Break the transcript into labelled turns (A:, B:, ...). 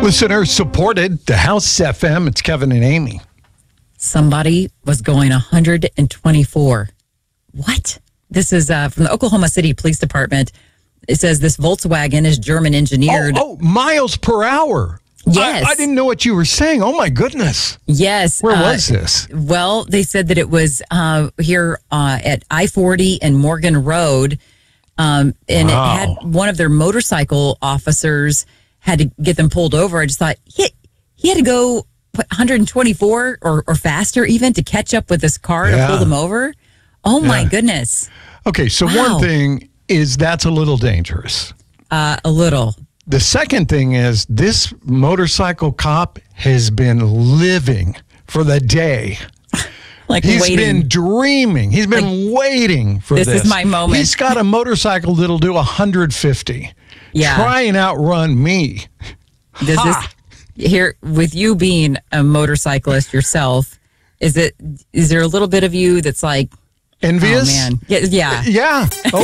A: Listener supported the House FM. It's Kevin and Amy.
B: Somebody was going 124. What? This is from the Oklahoma City Police Department. It says this Volkswagen is German engineered.
A: Oh, miles per hour.
B: Yes.
A: I didn't know what you were saying. Oh, my goodness.
B: Yes.
A: Where was this?
B: Well, they said that it was here at I-40 and Morgan Road. And It had one of their motorcycle officers had to get them pulled over. I just thought he had to go 124 or faster even to catch up with this car to pull them over. Oh, my goodness.
A: Okay, so one thing is that's a little dangerous.
B: A little.
A: The second thing is this motorcycle cop has been living for the day. He's
B: waiting.
A: Been dreaming. He's been waiting for this.
B: This is my moment.
A: He's got a motorcycle that'll do 150.
B: Yeah.
A: Try and outrun me.
B: Does this here with you being a motorcyclist yourself? Is there a little bit of you that's like
A: envious?
B: Oh man, yeah.
A: Yeah.